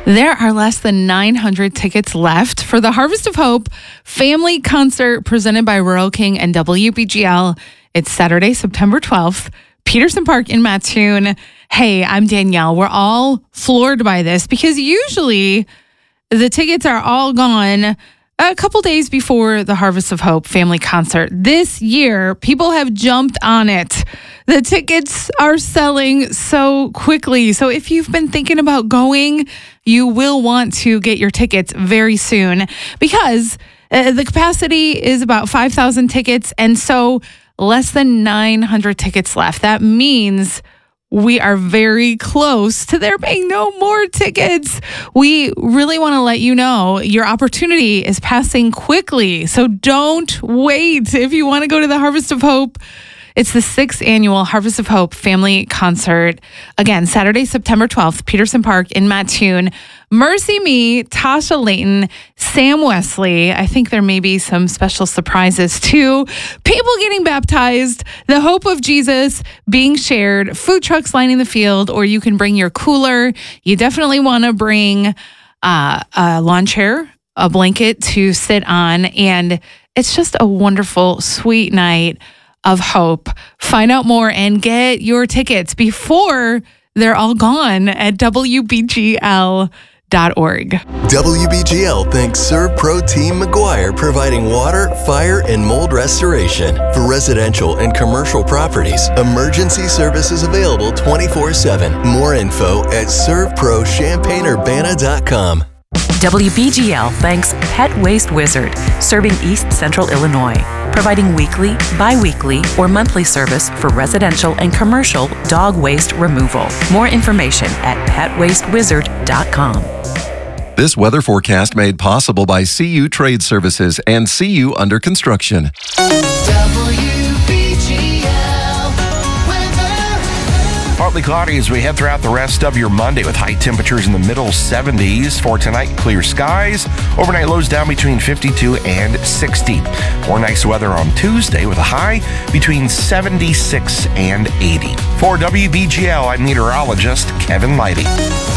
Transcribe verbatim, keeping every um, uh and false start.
There are less than nine hundred tickets left for the Harvest of Hope family concert presented by Rural King and W B G L. It's Saturday, September twelfth, Peterson Park in Mattoon. Hey, I'm Danielle. We're all floored by this because usually the tickets are all gone a couple days before the Harvest of Hope family concert. This year, people have jumped on it. The tickets are selling so quickly. So if you've been thinking about going, you will want to get your tickets very soon because uh, the capacity is about five thousand tickets. And so less than nine hundred tickets left. That means we are very close to there being no more tickets. We really want to let you know your opportunity is passing quickly. So don't wait. If you want to go to the Harvest of Hope, it's the sixth annual Harvest of Hope family concert. Again, Saturday, September twelfth, Peterson Park in Mattoon. Mercy Me, Tasha Layton, Sam Wesley. I think there may be some special surprises too. People getting baptized, the hope of Jesus being shared, food trucks lining the field, or you can bring your cooler. You definitely want to bring uh, a lawn chair, a blanket to sit on, and it's just a wonderful, sweet night of hope. Find out more and get your tickets before they're all gone at W B G L dot org. W B G L thanks ServPro Team McGuire, providing water, fire, and mold restoration for residential and commercial properties. Emergency services available twenty-four seven. More info at serv pro champaign urbana dot com. W B G L thanks Pet Waste Wizard, serving East Central Illinois, providing weekly, bi-weekly, or monthly service for residential and commercial dog waste removal. More information at pet waste wizard dot com. This weather forecast made possible by C U Trade Services and C U Under Construction. W B G L weather. Partly cloudy as we head throughout the rest of your Monday with high temperatures in the middle seventies. For tonight, clear skies. Overnight lows down between fifty-two and sixty. For nice weather on Tuesday with a high between seventy-six and eighty. For W B G L, I'm meteorologist Kevin Leidy.